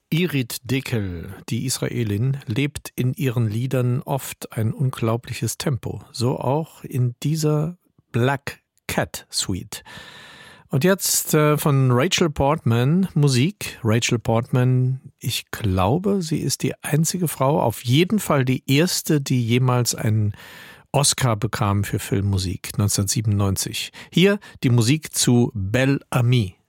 Irit Dekel, die Israelin, lebt in ihren Liedern oft ein unglaubliches Tempo. So auch in dieser Black Cat Suite. Und jetzt von Rachel Portman Musik. Rachel Portman, ich glaube, sie ist die einzige Frau, auf jeden Fall die erste, die jemals einen Oscar bekam für Filmmusik, 1997. Hier die Musik zu Bel Ami.